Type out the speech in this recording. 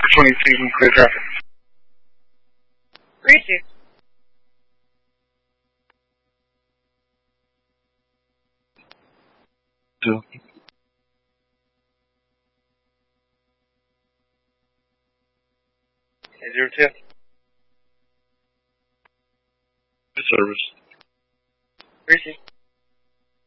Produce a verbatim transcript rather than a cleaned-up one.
twenty-two, clear traffic. Receive. Two. eight zero two. Good service. Receive.